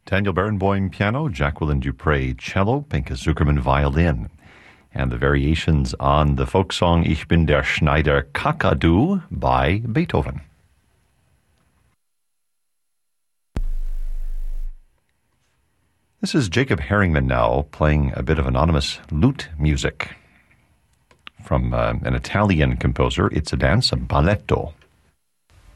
Daniel Barenboim piano, Jacqueline Dupre cello, Pinka Zuckerman violin, and the variations on the folk song Ich bin der Schneider Kakadu by Beethoven. This is Jacob Herringman now playing a bit of anonymous lute music from an Italian composer. It's a dance, a balletto.